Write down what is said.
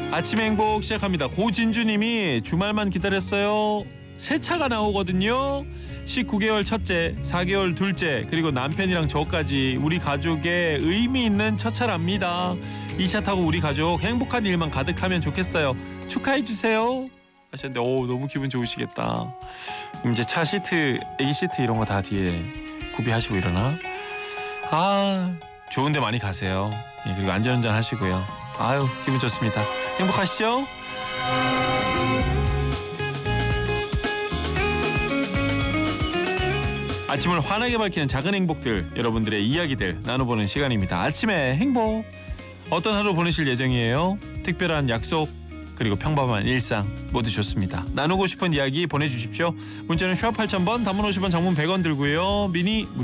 아침 행복 시작합니다. 고진주님이 주말만 기다렸어요. 새 차가 나오거든요. 19개월 첫째, 4개월 둘째, 그리고 남편이랑 저까지 우리 가족의 의미 있는 첫 차랍니다. 이 차 타고 우리 가족 행복한 일만 가득하면 좋겠어요. 축하해 주세요 하셨는데, 오, 너무 기분 좋으시겠다. 그럼 이제 차 시트, 애기 시트 이런 거 다 뒤에 구비하시고 이러나? 아, 좋은 데 많이 가세요. 예, 그리고 안전운전 하시고요. 아유, 기분 좋습니다. 행복하시죠? 아침을 환하게 밝히는 작은 행복들, 여러분들의 이야기들 나눠보는 시간입니다. 아침의 행복. 어떤 하루 보내실 예정이에요? 특별한 약속, 그리고 평범한 일상 모두 좋습니다. 나누고 싶은 이야기 보내주십시오. 문자는 #8000번, 단문 50원, 장문 100원 들고요. 미니